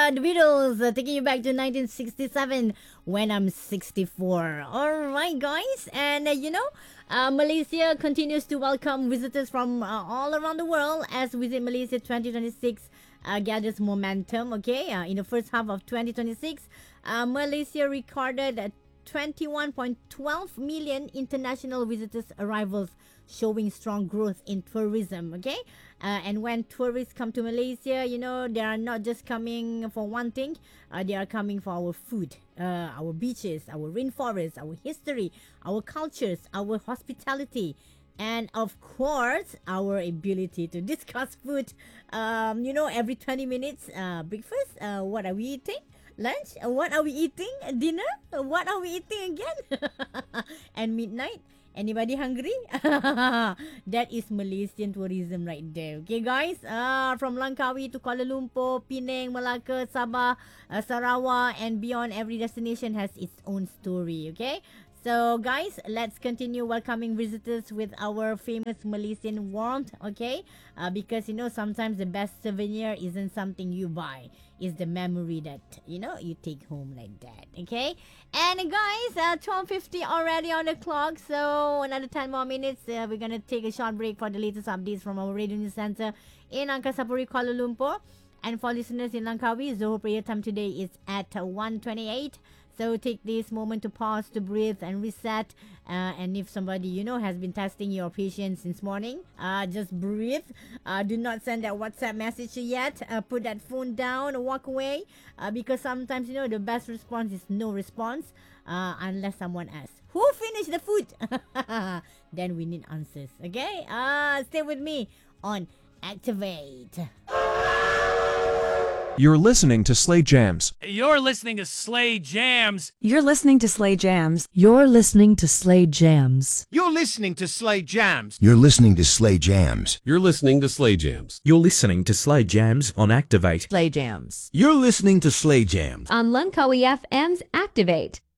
The Beatles, taking you back to 1967 when I'm 64. Alright, guys. And Malaysia continues to welcome visitors from all around the world as Visit Malaysia 2026 gathers momentum. Okay, in the first half of 2026, Malaysia recorded 21.12 million international visitors arrivals, showing strong growth in tourism. Okay, and when tourists come to Malaysia, they are not just coming for one thing. They are coming for our food, our beaches, our rainforests, our history, our cultures, our hospitality, and of course our ability to discuss food. Every 20 minutes. Breakfast, what are we eating? Lunch, what are we eating? Dinner, what are we eating again? And midnight, anybody hungry? That is Malaysian tourism right there. Okay, guys. From Langkawi to Kuala Lumpur, Penang, Malacca, Sabah, Sarawak, and beyond, every destination has its own story. Okay. So, guys, let's continue welcoming visitors with our famous Malaysian warmth. Okay, because sometimes the best souvenir isn't something you buy. Is the memory that you take home like that. Okay, and guys, 12:50 already on the clock, so another 10 more minutes. We're gonna take a short break for the latest updates from our radio news center in Angkasa Puri, Kuala Lumpur. And for listeners in Langkawi, Zohor prayer time today is at 1:28. So take this moment to pause, to breathe and reset. And if somebody has been testing your patience since morning, just breathe. Do not send that WhatsApp message yet. Put that phone down, walk away. Because sometimes the best response is no response, unless someone asks, "Who finished the food?" Then we need answers. Okay. Stay with me on Activate. You're listening to Slay Jams. You're listening to Slay Jams. You're listening to Slay Jams. You're listening to Slay Jams. You're listening to Slay Jams. You're listening to Slay Jams. You're listening to Slay Jams. You're listening to Slay Jams on Activate. Slay Jams. You're listening to Slay Jams on Langkawi FM's Activate.